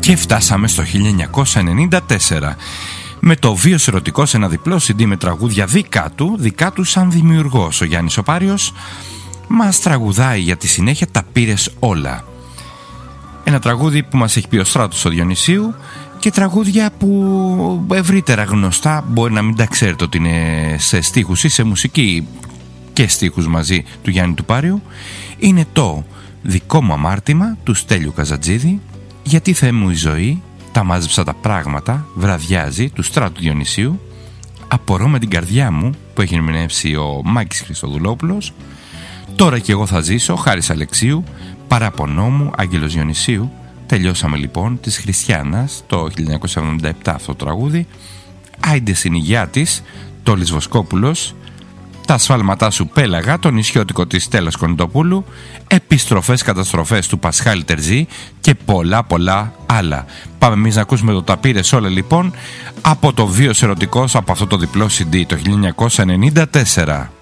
Και φτάσαμε στο 1994 με το Βίος Ερωτικός, ένα διπλό CD με τραγούδια δικά του σαν δημιουργός. Ο Γιάννης ο Πάριος μας τραγουδάει για τη συνέχεια «Τα πήρες όλα». Ένα τραγούδι που μας έχει πει ο Στράτος ο Διονυσίου και τραγούδια που ευρύτερα γνωστά μπορεί να μην τα ξέρετε ότι είναι σε στίχους ή σε μουσική και στίχους μαζί του Γιάννη του Πάριου. Είναι το «Δικό μου αμάρτημα» του Στέλιου Καζατζίδη, «Γιατί Θεέ μου η ζωή», «Τα μάζεψα τα πράγματα», «Βραδιάζει» του Στράτου Διονυσίου, «Απορώ με την καρδιά μου» που έχει ερμηνεύσει ο Μάκης Χριστοδουλόπουλος, «Τώρα κι εγώ θα ζήσω» Χάρης Αλεξίου, «Παραπονό μου» Άγγελος Διονυσίου. Τελειώσαμε λοιπόν της Χριστιάνας το 1977 αυτό το τραγούδι. «Άιντε στην υγειά της» Τόλης Βοσκόπουλος, «Τα ασφάλματά σου» Πέλαγα, το νησιώτικο της Στέλλας Κονιτοπούλου, «Επιστροφές καταστροφές» του Πασχάλη Τερζή και πολλά άλλα. Πάμε εμείς να ακούσουμε το «Τα πήρες όλα» λοιπόν από το Βίος Ερωτικός, από αυτό το διπλό CD το 1994.